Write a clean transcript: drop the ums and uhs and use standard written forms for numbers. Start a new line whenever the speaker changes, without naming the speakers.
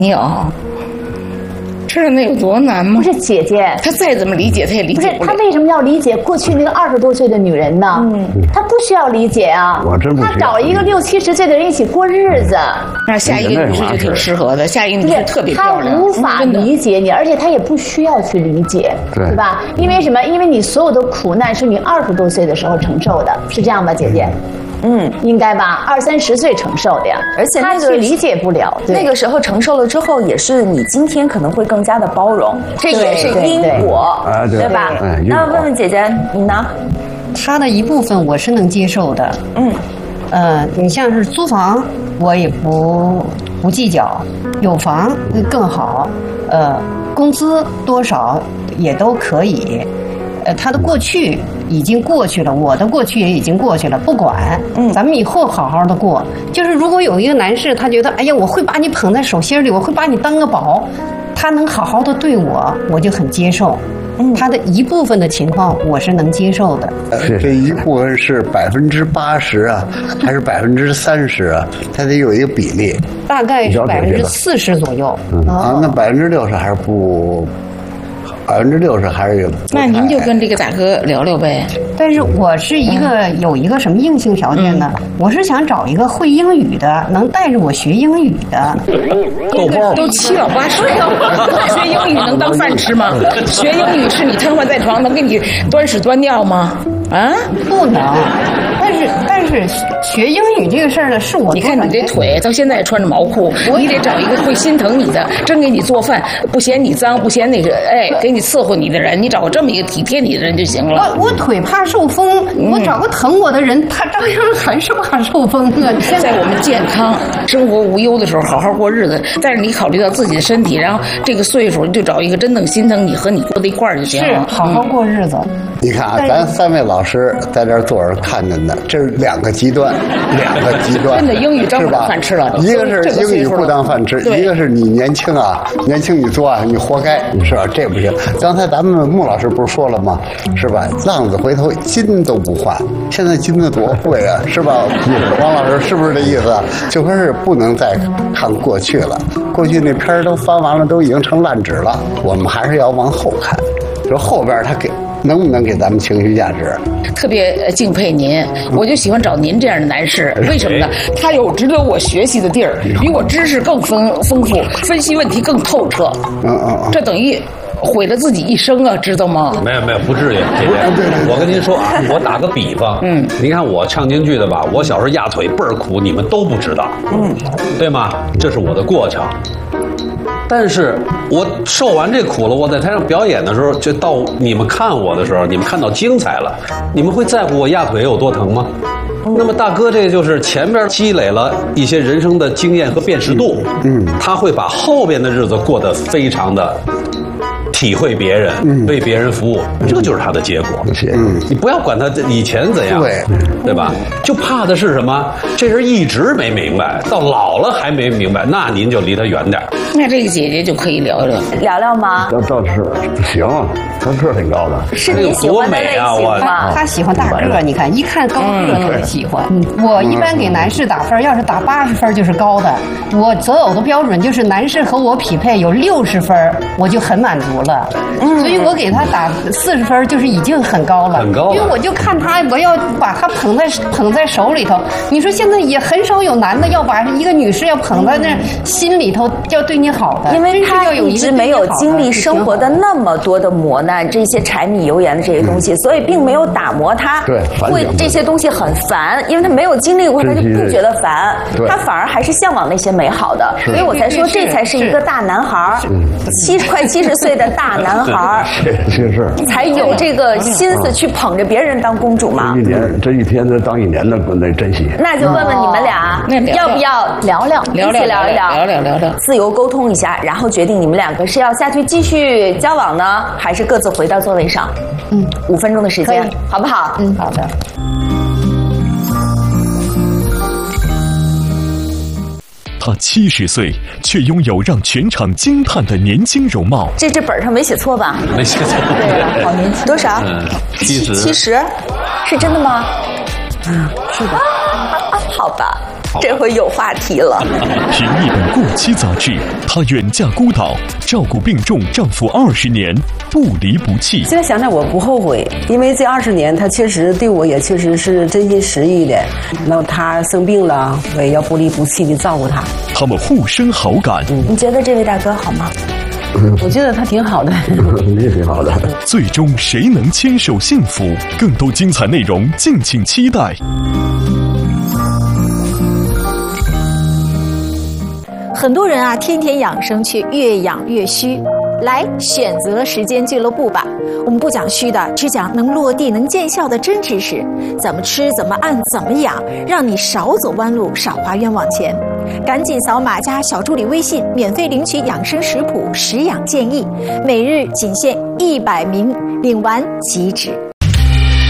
你有？知道那有多难吗？
不是姐姐，
他再怎么理解，他也理解不了。
他为什么要理解过去那个20多岁的女人呢？他不需要理解啊。
我真不需要。
他找了一个60、70岁的人一起过日子。
那下一个女士就挺适合的，下一个女士特别漂亮。
他无法理解你，而且他也不需要去理解，对吧？因为什么？因为你所有的苦难是你20多岁的时候承受的，是这样吧，姐姐？应该吧，20、30岁承受的呀，
而且
他去理解不了。
那个时候承受了之后，也是你今天可能会更加的包容，这也是因果，对吧？那问问姐姐，你呢？
他的一部分我是能接受的，你像是租房，我也不计较，有房更好，工资多少也都可以。他的过去已经过去了，我的过去也已经过去了，不管，咱们以后好好的过。就是如果有一个男士，他觉得，哎呀，我会把你捧在手心里，我会把你当个宝，他能好好的对我，我就很接受。他的一部分的情况我是能接受的。
这一部分是80%啊，还是30%啊？它得有一个比例，
大概是40%左右。
那60%还是不。60%还是有，
那您就跟这个大哥聊聊呗。
但是我是有一个什么硬性条件呢？我是想找一个会英语的，能带着我学英语的。
都7老8十了，学英语能当饭吃吗？学英语是你瘫痪在床，能给你端屎端尿吗？啊，
不能。但是学英语这个事儿呢，是我。
你看你这腿到现在穿着毛裤，你得找一个会心疼你的，真给你做饭，不嫌你脏，不嫌那个给你伺候你的人，你找个这么一个体贴你的人就行了。
我腿怕受风，我找个疼我的人，他照样还是怕受风啊。
在我们健康、生活无忧的时候，好好过日子。但是你考虑到自己的身体，然后这个岁数，你就找一个真正心疼你和你过在一块儿就行了。
是，好好过日子。
你看啊，咱3位老师在这儿坐着看着呢，这是2个极端，
真的英语当饭吃了。
一个是英语不当饭吃，一个是你年轻啊，你做啊，你活该，是吧？这不行。刚才咱们穆老师不是说了吗？是吧？浪子回头金都不换，现在金子多贵啊，是吧？王老师是不是这意思？就说是不能再看过去了，过去那片儿都翻完了，都已经成烂纸了，我们还是要往后看，说后边他能不能给咱们情绪价值？
特别敬佩您，我就喜欢找您这样的男士。为什么呢？他有值得我学习的地儿，比我知识更丰富，分析问题更透彻。这等于毁了自己一生啊，知道吗？
没有，不至于，姐姐。我跟您说啊，我打个比方，您看我唱京剧的吧，我小时候压腿倍儿苦，你们都不知道，对吗？这是我的过程。但是我受完这苦了，我在台上表演的时候，就到你们看我的时候，你们看到精彩了，你们会在乎我压腿有多疼吗？那么大哥，这就是前边积累了一些人生的经验和辨识度，他会把后边的日子过得非常的体会别人，为别人服务，这就是他的结果。你不要管他以前怎样，对吧？就怕的是什么？这人一直没明白，到老了还没明白，那您就离他远点。
那这个姐姐就可以聊聊
吗？
倒是行，他个儿挺高的，
是你喜欢的类型吗？
他喜欢大个儿，你看一看高个儿就喜欢。我一般给男士打分，要是打80分就是高的。我择偶的标准就是男士和我匹配有60分，我就很满足了。所以我给他打40分，就是已经很高了。
很高。
因为我就看他，我要把他捧在手里头。你说现在也很少有男的要把一个女士要捧在那心里头，要对你好的。
因为他一直没有经历生活的那么多的磨难，这些柴米油盐的这些东西，所以并没有打磨他。
对，
会这些东西很烦，因为他没有经历过，他就不觉得烦，他反而还是向往那些美好的。所以我才说，这才是一个大男孩快70岁的大男孩，
是
才有这个心思去捧着别人当公主嘛。
这一天当1年的那珍惜。
那就问问你们俩，要不要聊聊，一起聊一聊，自由沟通一下，然后决定你们2个是要下去继续交往呢，还是各自回到座位上？5分钟的时间，好不好？
好的。
他70岁，却拥有让全场惊叹的年轻容貌。
这本上没写错吧？
没写错。
对，好年轻。多少？70。是真的吗？
是的。
好吧，这回有话题了。
凭一本过期杂志，她远嫁孤岛，照顾病重丈夫20年，不离不弃。
现在想想我不后悔，因为这20年他确实对我也确实是真心实意的。那他生病了，我也要不离不弃的照顾他。
他们互生好感。
你觉得这位大哥好吗？
我觉得他挺好的，
也挺好的。
最终谁能牵手幸福？更多精彩内容敬请期待。
很多人啊，天天养生却越养越虚。来选择时间俱乐部吧，我们不讲虚的，只讲能落地能见效的真知识，怎么吃怎么按怎么养，让你少走弯路少花冤枉钱。赶紧扫码加小助理微信，免费领取养生食谱、食养建议，每日仅限100名，领完即止。